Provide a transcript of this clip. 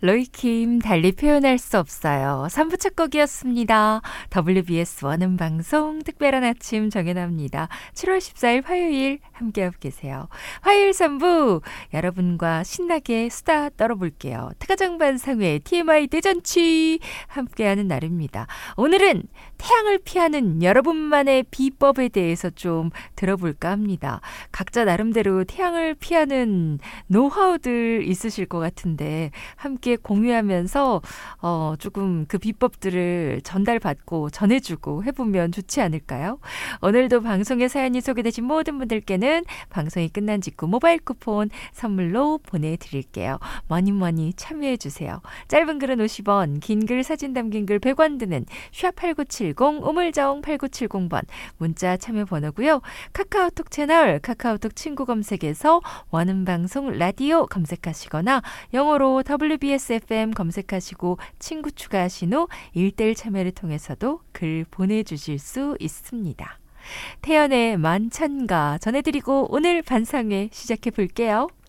로이킴 달리 표현할 수 없어요. 3부 첫 곡이었습니다. WBS 원음 방송 특별한 아침 정연아입니다. 7월 14일 화요일 함께하고 계세요. 화요일 3부 여러분과 신나게 수다 떨어볼게요. 특가장반상회 TMI 대잔치 함께하는 날입니다. 오늘은 태양을 피하는 여러분만의 비법에 대해서 좀 들어볼까 합니다. 각자 나름대로 태양을 피하는 노하우들 있으실 것 같은데 함께 공유하면서 조금 그 비법들을 전달받고 전해주고 해보면 좋지 않을까요? 오늘도 방송에 사연이 소개되신 모든 분들께는 방송이 끝난 직후 모바일 쿠폰 선물로 보내드릴게요. 많이 참여해주세요. 짧은 글은 50원, 긴 글 사진 담긴 글 100원 드는 샵8970 우물정 8970번 문자 참여 번호고요. 카카오톡 채널 카카오톡 친구 검색에서 원음방송 라디오 검색하시거나 영어로 WBS FM 검색하시고 친구 추가하신 후 1대1 참여를 통해서도 글 보내주실 수 있습니다. 태연의 만찬가 전해드리고 오늘 반상회 시작해 볼게요.